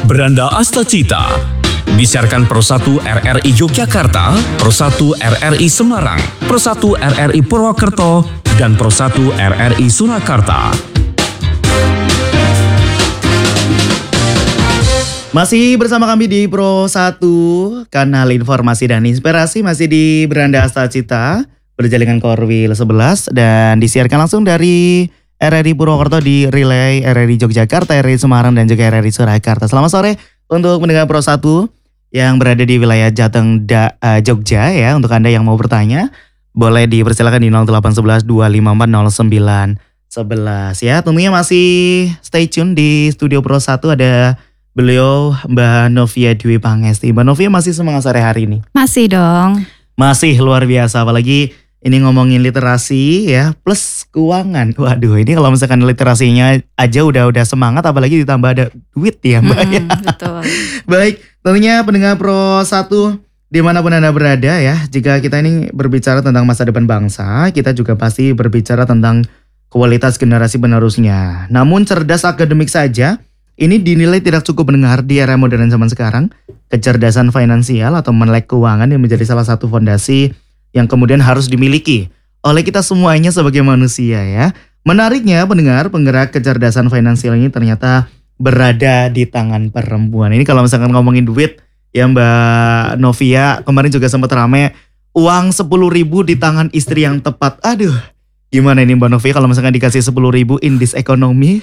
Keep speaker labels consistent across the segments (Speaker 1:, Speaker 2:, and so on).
Speaker 1: Beranda Astacita. Disiarkan Pro 1 RRI Yogyakarta, Pro 1 RRI Semarang, Pro 1 RRI Purwokerto, dan Pro 1 RRI Surakarta.
Speaker 2: Masih bersama kami di Pro 1, kanal informasi dan inspirasi, masih di Beranda Astacita, berjalingan Korwil 11 dan disiarkan langsung dari RRI Purwokerto di Relay RRI Yogyakarta, RRI Semarang, dan juga RRI Surakarta. Selamat sore untuk mendengar Pro 1 yang berada di wilayah Jateng, Jogja ya. Untuk Anda yang mau bertanya, boleh dipersilakan di 0811 254 0911 ya. Tentunya masih stay tune di studio Pro 1, ada beliau Mbak Novia Dwi Pangesti. Mbak Novia masih semangat sore hari ini?
Speaker 3: Masih dong.
Speaker 2: Masih luar biasa, apalagi ini ngomongin literasi ya, plus keuangan. Waduh, ini kalau misalkan literasinya aja udah semangat, apalagi ditambah ada duit ya Mbak ya.
Speaker 3: Betul.
Speaker 2: Baik, tentunya pendengar Pro 1 dimanapun Anda berada ya. Jika kita ini berbicara tentang masa depan bangsa, kita juga pasti berbicara tentang kualitas generasi penerusnya. Namun cerdas akademik saja ini dinilai tidak cukup mendengar di era modern zaman sekarang. Kecerdasan finansial atau melek keuangan yang menjadi salah satu fondasi yang kemudian harus dimiliki oleh kita semuanya sebagai manusia ya. Menariknya pendengar, penggerak kecerdasan finansial ini ternyata berada di tangan perempuan. Ini kalau misalkan ngomongin duit ya Mbak Novia, kemarin juga sempat rame uang 10.000 di tangan istri yang tepat. Aduh, gimana ini Mbak Novia kalau misalkan dikasih 10.000 in this economy?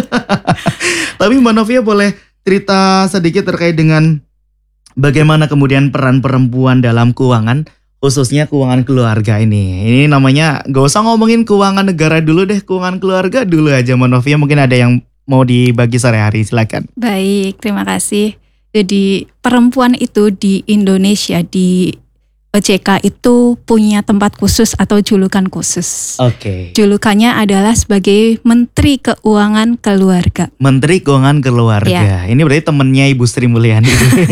Speaker 2: Tapi Mbak Novia boleh cerita sedikit terkait dengan bagaimana kemudian peran perempuan dalam keuangan, khususnya keuangan keluarga ini. Ini namanya gak usah ngomongin keuangan negara dulu deh, keuangan keluarga dulu aja Mbak Novia. Mungkin ada yang mau dibagi sore hari, silakan.
Speaker 3: Baik, terima kasih. Jadi perempuan itu di Indonesia, di OJK itu punya tempat khusus atau julukan khusus.
Speaker 2: Oke.
Speaker 3: Julukannya adalah sebagai Menteri Keuangan Keluarga.
Speaker 2: Menteri Keuangan Keluarga. Ya. Ini berarti temennya Ibu Sri Mulyani.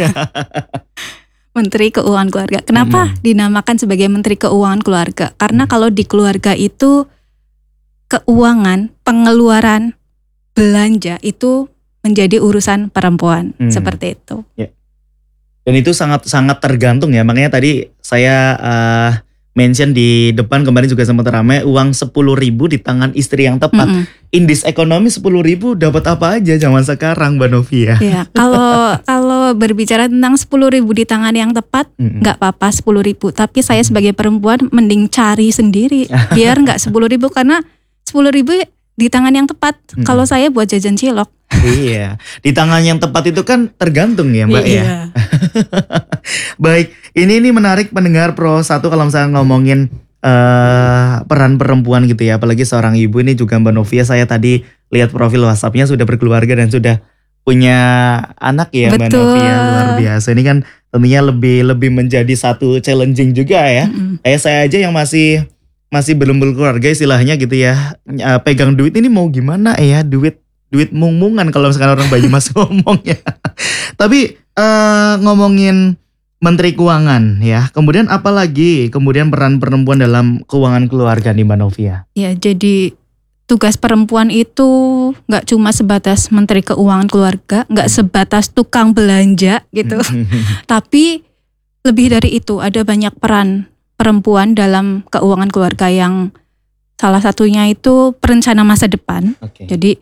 Speaker 3: Menteri Keuangan Keluarga. Kenapa dinamakan sebagai Menteri Keuangan Keluarga? Karena kalau di keluarga itu keuangan, pengeluaran, belanja itu menjadi urusan perempuan. Seperti itu. Ya.
Speaker 2: Dan itu sangat tergantung ya. Makanya tadi saya mention di depan kemarin juga sempat ramai uang 10.000 di tangan istri yang tepat. In this economy 10.000 dapat apa aja zaman sekarang Mbak Novia.
Speaker 3: Ya, kalau berbicara tentang 10.000 di tangan yang tepat, nggak apa-apa 10.000. Tapi saya sebagai perempuan mending cari sendiri biar nggak 10.000, karena 10.000 di tangan yang tepat. Kalau saya buat jajan cilok.
Speaker 2: Iya, di tangan yang tepat itu kan tergantung ya Mbak ya. Baik, ini menarik pendengar Pro 1 kalau misalnya ngomongin peran perempuan gitu ya. Apalagi seorang ibu ini juga Mbak Novia, saya tadi lihat profil WhatsApp-nya sudah berkeluarga dan sudah punya anak ya. Betul. Mbak Novia, luar biasa. Ini kan tentunya lebih menjadi satu challenging juga ya. Kayak saya aja yang masih belum berkeluarga istilahnya gitu ya. Pegang duit ini mau gimana ya, duit mung-mungan kalau misalkan orang Banyumas ngomong ya. Tapi ngomongin Menteri Keuangan ya. Kemudian apalagi kemudian peran perempuan dalam keuangan keluarga nih Mbak Novia?
Speaker 3: Ya, jadi tugas perempuan itu gak cuma sebatas Menteri Keuangan Keluarga, gak sebatas tukang belanja gitu. Tapi lebih dari itu, ada banyak peran perempuan dalam keuangan keluarga yang salah satunya itu perencana masa depan. Jadi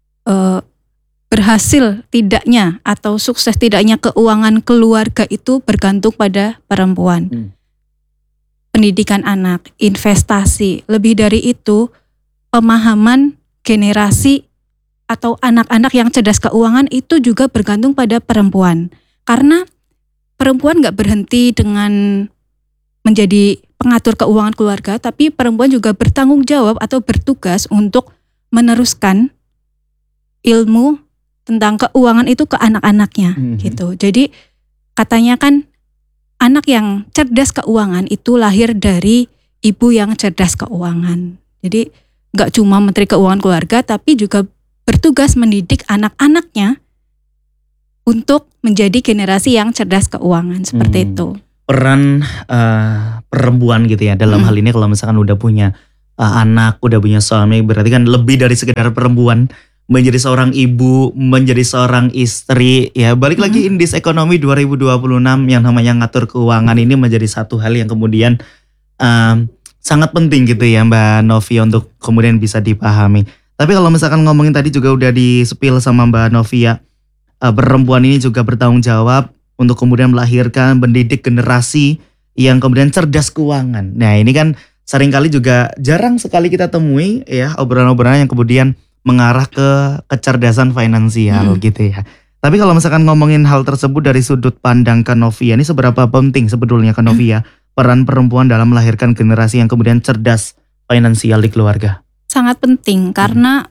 Speaker 3: berhasil tidaknya atau sukses tidaknya keuangan keluarga itu bergantung pada perempuan. Pendidikan anak, investasi, lebih dari itu pemahaman generasi atau anak-anak yang cerdas keuangan itu juga bergantung pada perempuan. Karena perempuan gak berhenti dengan menjadi pengatur keuangan keluarga, tapi perempuan juga bertanggung jawab atau bertugas untuk meneruskan ilmu tentang keuangan itu ke anak-anaknya gitu. Jadi katanya kan anak yang cerdas keuangan itu lahir dari ibu yang cerdas keuangan. Jadi gak cuma Menteri Keuangan Keluarga, tapi juga bertugas mendidik anak-anaknya untuk menjadi generasi yang cerdas keuangan, seperti itu.
Speaker 2: Peran perempuan gitu ya dalam hal ini, kalau misalkan udah punya anak, udah punya suami, berarti kan lebih dari sekedar perempuan menjadi seorang ibu, menjadi seorang istri, ya balik lagi in this economy 2026 yang namanya ngatur keuangan ini menjadi satu hal yang kemudian sangat penting gitu ya Mbak Novi untuk kemudian bisa dipahami. Tapi kalau misalkan ngomongin tadi juga udah di-spill sama Mbak Novi ya, perempuan ini juga bertanggung jawab untuk kemudian melahirkan, mendidik generasi yang kemudian cerdas keuangan. Nah ini kan seringkali juga jarang sekali kita temui ya obrolan-obrolan yang kemudian mengarah ke kecerdasan finansial gitu ya. Tapi kalau misalkan ngomongin hal tersebut dari sudut pandang Kak Novia, ini seberapa penting sebetulnya Kak Novia peran perempuan dalam melahirkan generasi yang kemudian cerdas finansial di keluarga?
Speaker 3: Sangat penting karena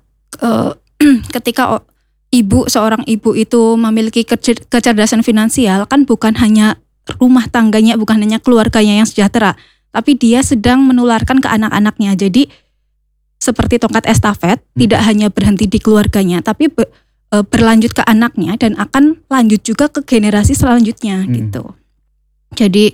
Speaker 3: ketika seorang ibu itu memiliki kecerdasan finansial kan bukan hanya rumah tangganya, bukan hanya keluarganya yang sejahtera, tapi dia sedang menularkan ke anak-anaknya. Jadi seperti tongkat estafet, tidak hanya berhenti di keluarganya, tapi berlanjut ke anaknya dan akan lanjut juga ke generasi selanjutnya gitu. Jadi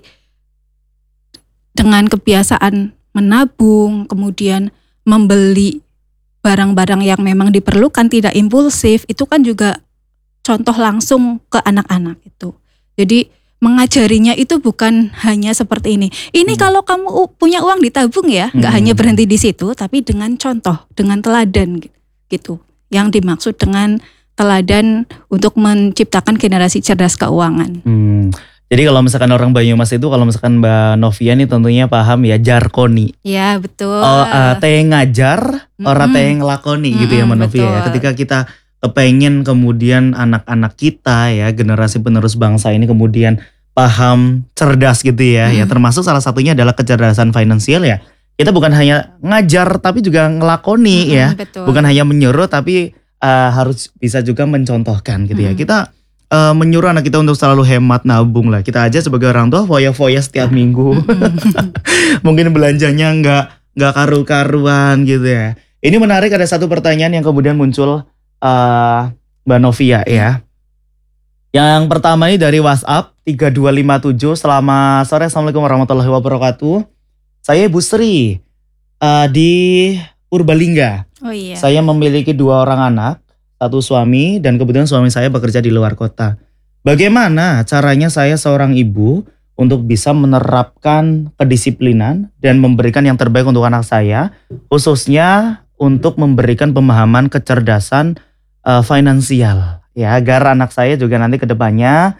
Speaker 3: dengan kebiasaan menabung, kemudian membeli barang-barang yang memang diperlukan, tidak impulsif, itu kan juga contoh langsung ke anak-anak itu. Jadi mengajarinya itu bukan hanya seperti ini. Ini kalau kamu punya uang ditabung ya, nggak hanya berhenti di situ, tapi dengan contoh, dengan teladan gitu. Yang dimaksud dengan teladan untuk menciptakan generasi cerdas keuangan.
Speaker 2: Jadi kalau misalkan orang Banyumas itu, kalau misalkan Mbak Novia nih tentunya paham ya jarkoni.
Speaker 3: Ya betul.
Speaker 2: Teh ngajar, orang teh ngelakoni gitu ya Mbak Novia ya. Ketika kita kepengen kemudian anak-anak kita ya generasi penerus bangsa ini kemudian paham, cerdas gitu ya. Ya termasuk salah satunya adalah kecerdasan finansial ya. Kita bukan hanya ngajar tapi juga ngelakoni ya.
Speaker 3: Betul.
Speaker 2: Bukan hanya menyuruh tapi harus bisa juga mencontohkan gitu ya. Kita menyuruh anak kita untuk selalu hemat nabung lah. Kita aja sebagai orang tua foya-foya setiap minggu. Mungkin belanjanya nggak karu-karuan gitu ya. Ini menarik, ada satu pertanyaan yang kemudian muncul Mbak Novia ya. Yang pertama ini dari WhatsApp 3257. Selamat sore, Assalamualaikum warahmatullahi wabarakatuh. Saya Ibu Sri di Purbalingga.
Speaker 3: Oh iya.
Speaker 2: Saya memiliki 2 orang anak, 1 suami, dan kebetulan suami saya bekerja di luar kota. Bagaimana caranya saya seorang ibu untuk bisa menerapkan kedisiplinan dan memberikan yang terbaik untuk anak saya, khususnya untuk memberikan pemahaman kecerdasan finansial, ya agar anak saya juga nanti ke depannya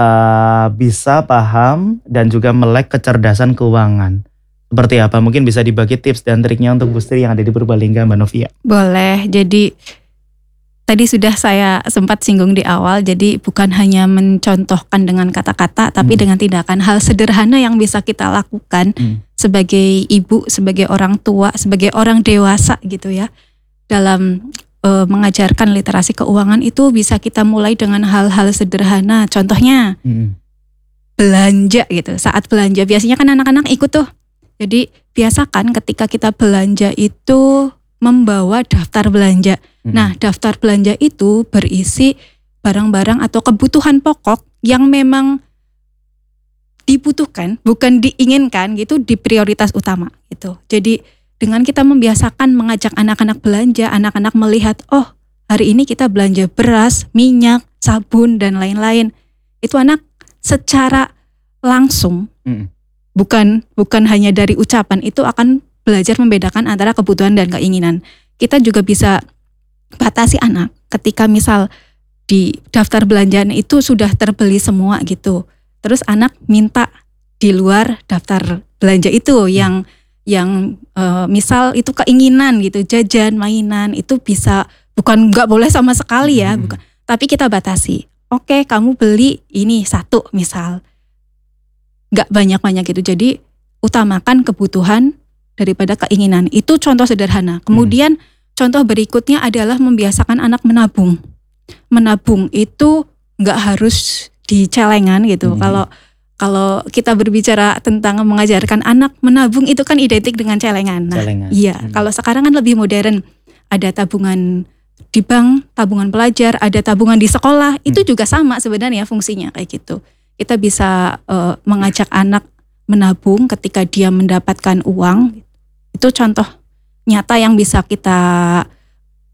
Speaker 2: bisa paham dan juga melek kecerdasan keuangan. Seperti apa? Mungkin bisa dibagi tips dan triknya untuk Bu Sri yang ada di Purbalingga, Mbak Novia.
Speaker 3: Boleh. Jadi tadi sudah saya sempat singgung di awal, jadi bukan hanya mencontohkan dengan kata-kata, tapi dengan tindakan, hal sederhana yang bisa kita lakukan sebagai ibu, sebagai orang tua, sebagai orang dewasa gitu ya. Dalam mengajarkan literasi keuangan itu bisa kita mulai dengan hal-hal sederhana. Contohnya belanja gitu. Saat belanja biasanya kan anak-anak ikut tuh. Jadi biasakan ketika kita belanja itu membawa daftar belanja. Nah, daftar belanja itu berisi barang-barang atau kebutuhan pokok yang memang dibutuhkan, bukan diinginkan gitu, di prioritas utama gitu. Jadi dengan kita membiasakan mengajak anak-anak belanja, anak-anak melihat, oh hari ini kita belanja beras, minyak, sabun, dan lain-lain. Itu anak secara langsung, bukan hanya dari ucapan, itu akan belajar membedakan antara kebutuhan dan keinginan. Kita juga bisa batasi anak ketika misal di daftar belanjaan itu sudah terbeli semua gitu. Terus anak minta di luar daftar belanja itu yang misal itu keinginan gitu, jajan, mainan, itu bisa, bukan nggak boleh sama sekali ya, bukan. Tapi kita batasi. Oke, kamu beli ini 1 misal. Nggak banyak-banyak gitu. Jadi utamakan kebutuhan daripada keinginan. Itu contoh sederhana. Kemudian contoh berikutnya adalah membiasakan anak menabung. Menabung itu nggak harus di celengan gitu. Kalau kita berbicara tentang mengajarkan anak menabung itu kan identik dengan celengan. Nah, iya. Kalau sekarang kan lebih modern. Ada tabungan di bank, tabungan pelajar, ada tabungan di sekolah. Itu juga sama sebenarnya fungsinya kayak gitu. Kita bisa mengajak anak menabung ketika dia mendapatkan uang. Itu contoh nyata yang bisa kita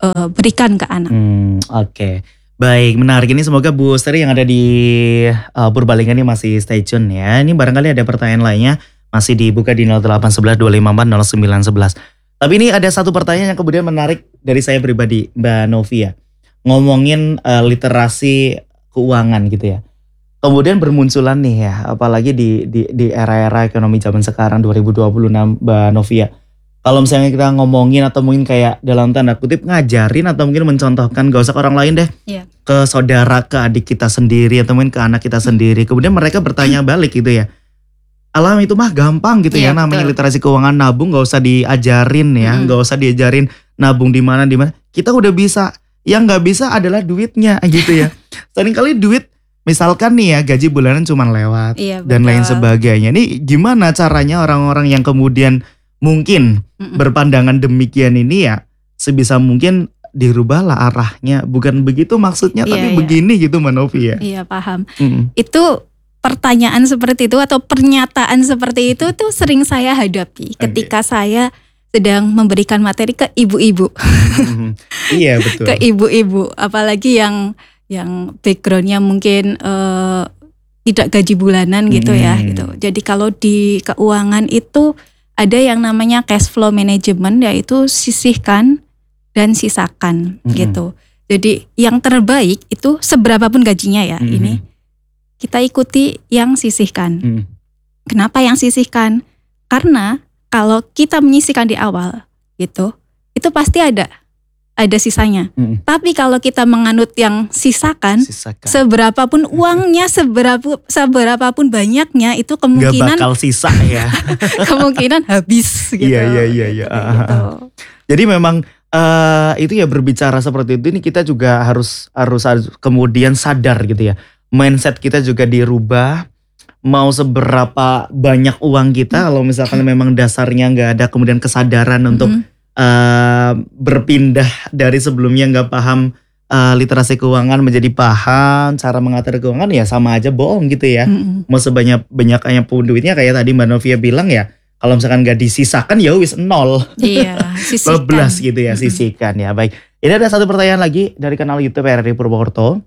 Speaker 3: berikan ke anak.
Speaker 2: Oke. Baik, menarik. Ini semoga Bu Sri yang ada di Purbalingga ini masih stay tune ya. Ini barangkali ada pertanyaan lainnya masih dibuka di 0811 254 0911. Tapi ini ada satu pertanyaan yang kemudian menarik dari saya pribadi, Mbak Novia. Ngomongin literasi keuangan gitu ya. Kemudian bermunculan nih ya, apalagi di era-era ekonomi zaman sekarang 2026 Mbak Novia. Kalau misalnya kita ngomongin atau mungkin kayak dalam tanda kutip ngajarin atau mungkin mencontohkan, gak usah ke orang lain deh, ke saudara, ke adik kita sendiri atau mungkin ke anak kita sendiri. Kemudian mereka bertanya balik gitu ya, alam itu mah gampang gitu ya, namanya literasi keuangan, nabung gak usah diajarin ya, gak usah diajarin nabung di mana, kita udah bisa. Yang gak bisa adalah duitnya gitu ya. Seringkali duit misalkan nih ya gaji bulanan cuma lewat dan lain sebagainya. Ini gimana caranya orang-orang yang kemudian mungkin berpandangan demikian ini ya sebisa mungkin dirubahlah arahnya. Bukan begitu maksudnya tapi begini gitu Mbak Novi ya.
Speaker 3: Iya paham. Itu pertanyaan seperti itu atau pernyataan seperti itu tuh sering saya hadapi ketika saya sedang memberikan materi ke ibu-ibu.
Speaker 2: Iya betul.
Speaker 3: Ke ibu-ibu apalagi yang backgroundnya mungkin tidak gaji bulanan gitu ya gitu. Jadi kalau di keuangan itu ada yang namanya cash flow management, yaitu sisihkan dan sisakan gitu. Jadi yang terbaik itu seberapapun gajinya ya, ini kita ikuti yang sisihkan. Kenapa yang sisihkan? Karena kalau kita menyisihkan di awal gitu, itu pasti ada sisanya. Tapi kalau kita menganut yang sisakan. Seberapapun uangnya, seberapapun banyaknya, itu kemungkinan
Speaker 2: gak bakal sisa ya.
Speaker 3: kemungkinan habis gitu.
Speaker 2: Iya. Gitu. Jadi memang itu ya, berbicara seperti itu ini kita juga harus kemudian sadar gitu ya. Mindset kita juga dirubah. Mau seberapa banyak uang kita, kalau misalkan memang dasarnya nggak ada kemudian kesadaran untuk berpindah dari sebelumnya nggak paham literasi keuangan menjadi paham cara mengatur keuangan, ya sama aja bohong gitu ya. Mau sebanyak-banyaknya pun duitnya kayak tadi Mbak Novia bilang ya, kalau misalkan nggak disisakan ya wis 0.
Speaker 3: Iya, sisihkan.
Speaker 2: 12 gitu ya, sisihkan ya. Baik, ini ada satu pertanyaan lagi dari kanal YouTube RRI Purwokerto.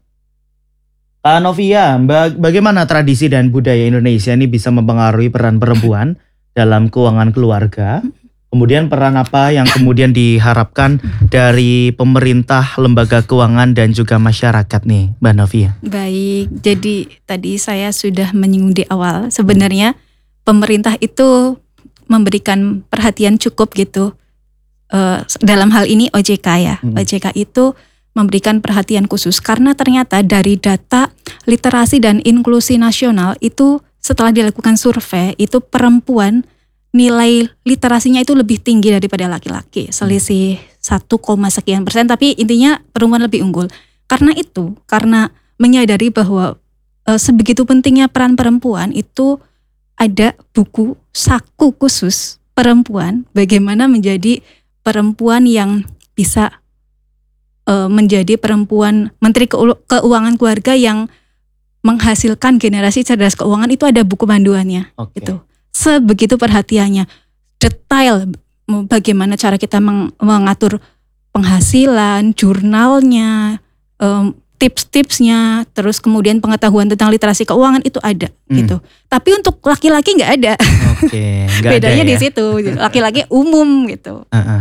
Speaker 2: Novia, bagaimana tradisi dan budaya Indonesia ini bisa mempengaruhi peran perempuan dalam keuangan keluarga? Kemudian peran apa yang kemudian diharapkan dari pemerintah, lembaga keuangan dan juga masyarakat nih Mbak Novia?
Speaker 3: Baik, jadi tadi saya sudah menyinggung di awal, sebenarnya pemerintah itu memberikan perhatian cukup gitu. Dalam hal ini OJK ya, OJK itu memberikan perhatian khusus karena ternyata dari data literasi dan inklusi nasional itu setelah dilakukan survei itu perempuan nilai literasinya itu lebih tinggi daripada laki-laki, selisih 1, sekian persen, tapi intinya perempuan lebih unggul. Karena menyadari bahwa sebegitu pentingnya peran perempuan, itu ada buku saku khusus perempuan, bagaimana menjadi perempuan yang bisa menjadi perempuan menteri keuangan keluarga yang menghasilkan generasi cerdas keuangan, itu ada buku panduannya. Gitu. Sebegitu perhatiannya, detail bagaimana cara kita mengatur penghasilan, jurnalnya, tips-tipsnya, terus kemudian pengetahuan tentang literasi keuangan itu ada gitu. Tapi untuk laki-laki nggak ada. Bedanya
Speaker 2: ada ya?
Speaker 3: Di situ, laki-laki umum gitu.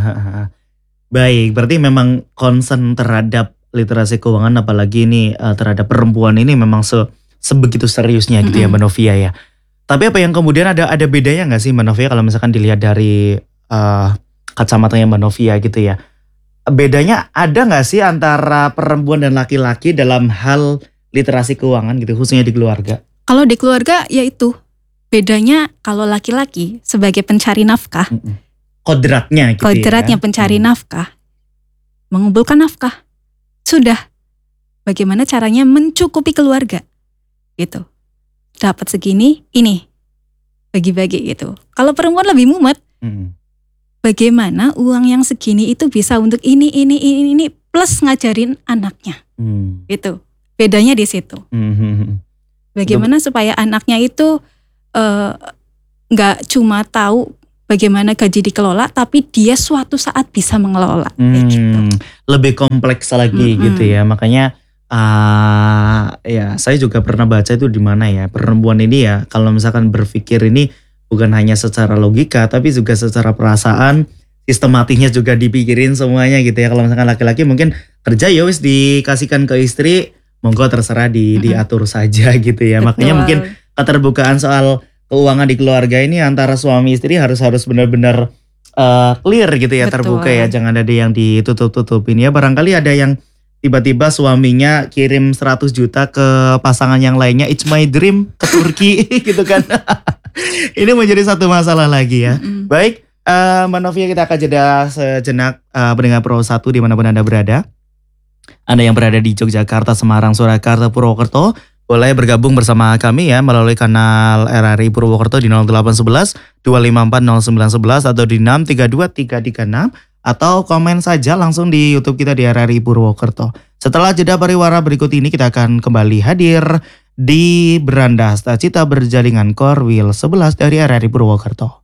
Speaker 2: Baik, berarti memang concern terhadap literasi keuangan apalagi ini terhadap perempuan ini memang sebegitu seriusnya gitu ya Mbak Novia ya. Tapi apa yang kemudian ada bedanya nggak sih Mbak Novia kalau misalkan dilihat dari kacamatanya Mbak Novia gitu ya? Bedanya ada nggak sih antara perempuan dan laki-laki dalam hal literasi keuangan gitu, khususnya di keluarga?
Speaker 3: Kalau di keluarga ya itu bedanya, kalau laki-laki sebagai pencari nafkah.
Speaker 2: Kodratnya gitu
Speaker 3: Kodratnya pencari nafkah, mengumpulkan nafkah. Sudah, bagaimana caranya mencukupi keluarga gitu. Dapat segini, ini bagi-bagi gitu. Kalau perempuan lebih mumet, bagaimana uang yang segini itu bisa untuk ini plus ngajarin anaknya, gitu. Bedanya di situ. Bagaimana supaya anaknya itu nggak cuma tahu bagaimana gaji dikelola, tapi dia suatu saat bisa mengelola. Kayak gitu.
Speaker 2: Lebih kompleks lagi gitu ya. Makanya ya saya juga pernah baca itu di mana ya, perempuan ini ya kalau misalkan berpikir ini bukan hanya secara logika tapi juga secara perasaan, sistematiknya juga dipikirin semuanya gitu ya. Kalau misalkan laki-laki mungkin kerja ya wis dikasihkan ke istri, monggo terserah diatur saja gitu ya.
Speaker 3: Betul.
Speaker 2: Makanya mungkin keterbukaan soal keuangan di keluarga ini antara suami istri harus benar-benar clear gitu ya.
Speaker 3: Betul.
Speaker 2: Terbuka ya, jangan ada yang ditutup-tutupin ya. Barangkali ada yang tiba-tiba suaminya kirim 100 juta ke pasangan yang lainnya, it's my dream ke Turki gitu kan. Ini menjadi satu masalah lagi ya. Baik, Mbak Novia, kita akan jeda sejenak pendengar Pro 1 dimanapun Anda berada. Anda yang berada di Yogyakarta, Semarang, Surakarta, Purwokerto, boleh bergabung bersama kami ya melalui kanal RRI Purwokerto di 0811 254 0911 atau di 632 336, atau komen saja langsung di YouTube kita di RRI Purwokerto. Setelah jeda pariwara berikut ini kita akan kembali hadir di Beranda Cita Berjalingan Korwil 11 dari RRI Purwokerto.